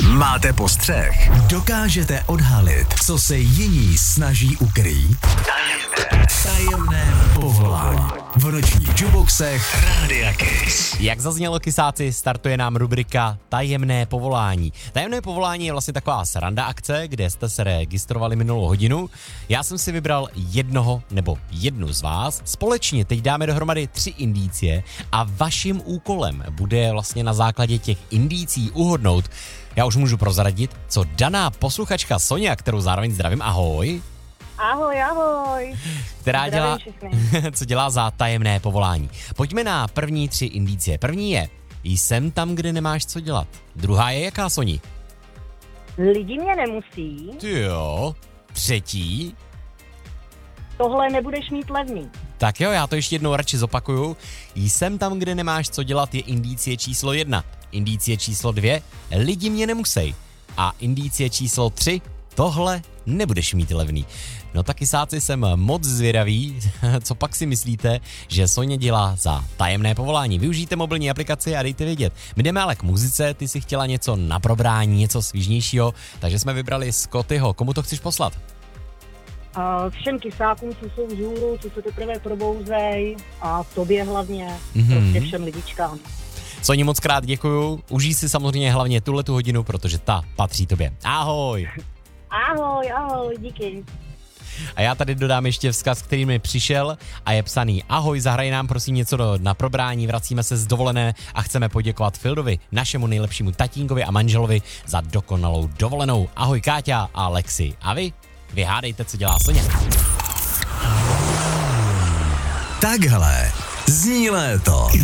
Máte postřeh? Dokážete odhalit, co se jiní snaží ukrýt? Tajemné povolání. V nočních juboxech Rádia Kiss. Jak zaznělo, kysáci, startuje nám rubrika Tajemné povolání. Tajemné povolání je vlastně taková sranda akce, kde jste se registrovali minulou hodinu. Já jsem si vybral jednoho nebo jednu z vás. Společně teď dáme dohromady 3 indicie a vaším úkolem bude vlastně na základě těch indicí uhodnout. Já už můžu prozradit, co daná posluchačka Sonia, kterou zároveň zdravím, ahoj. Ahoj. Která dělá, co dělá za tajemné povolání. Pojďme na první 3 indicie. První je, jsem tam, kde nemáš co dělat. Druhá je jaká, Soni? Lidi mě nemusí. Ty jo. Třetí? Tohle nebudeš mít levný. Tak jo, já to ještě jednou radši zopakuju. Jsem tam, kde nemáš co dělat je indicie číslo 1. Indicie číslo 2, lidi mě nemusí. A indicie číslo 3, tohle nebudeš mít levný. No tak kysáci, jsem moc zvědavý, co pak si myslíte, že Soně dělá za tajemné povolání. Využijte mobilní aplikaci a dejte vědět. My jdeme ale k muzice, ty si chtěla něco na probrání, něco svížnějšího, takže jsme vybrali Scottyho. Komu to chceš poslat? Všem kysákům, co jsou vzhůru, co se teprve probouzej a tobě hlavně, prostě všem lidičkám. Soni, moc krát děkuju, užij si samozřejmě hlavně tuhletu hodinu, protože ta patří tobě. Ahoj! Ahoj, díky. A já tady dodám ještě vzkaz, který mi přišel a je psaný: ahoj, zahraj nám prosím něco na probrání, vracíme se z dovolené a chceme poděkovat Fildovi, našemu nejlepšímu tatínkovi a manželovi za dokonalou dovolenou. Ahoj Káťa a Lexi. A vy? Vyhádejte, co dělá Soně. Takhle zní léto.